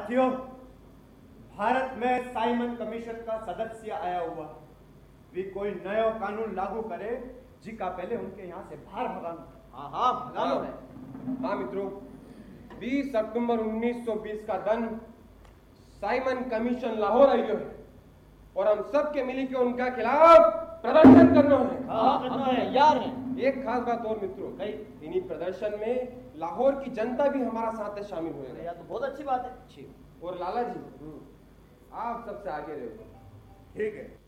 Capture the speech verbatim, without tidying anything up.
साथियों, भारत में Simon commission का सदस्य आया हुआ भी कोई नया कानून लागू करे जिका पहले उनके यहाँ से बाहर भगाना। हाँ हाँ भगानो है। हाँ मित्रों, बीस अक्टूबर उन्नीस सौ बीस का दिन साइमन कमीशन लाहौर आई है और हम सब के मिली के उनका खिलाफ प्रदर्शन करना है। हाँ करना है, यार हैं। एक खास बात और मित्रों, इन्हीं प्रदर्शन में लाहौर की जनता भी हमारा साथ शामिल हुए। यार तो बहुत अच्छी बात है। अच्छी। और लाला जी, आप सबसे आगे रहो। ठीक है।